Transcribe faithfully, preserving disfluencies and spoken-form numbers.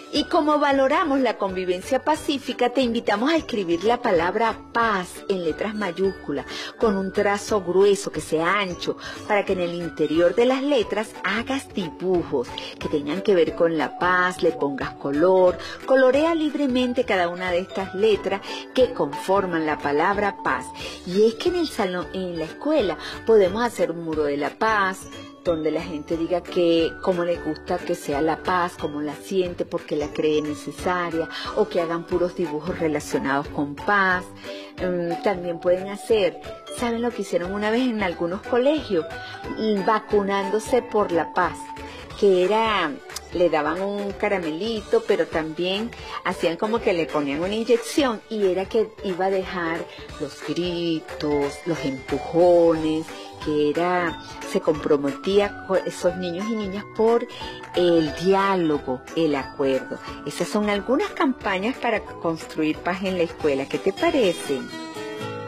Y como valoramos la convivencia pacífica, te invitamos a escribir la palabra paz en letras mayúsculas, con un trazo grueso que sea ancho, para que en el interior de las letras hagas dibujos que tengan que ver con la paz, le pongas color, colorea libremente cada una de estas letras que conforman la palabra paz. Y es que en el salón, en la escuela, podemos hacer un muro de la paz, donde la gente diga que cómo le gusta que sea la paz, cómo la siente, porque la cree necesaria, o que hagan puros dibujos relacionados con paz. Um, también pueden hacer, ¿saben lo que hicieron una vez en algunos colegios? Vacunándose por la paz, que era, le daban un caramelito, pero también hacían como que le ponían una inyección, y era que iba a dejar los gritos, los empujones, que era, se comprometía con esos niños y niñas por el diálogo, el acuerdo. Esas son algunas campañas para construir paz en la escuela. ¿Qué te parecen?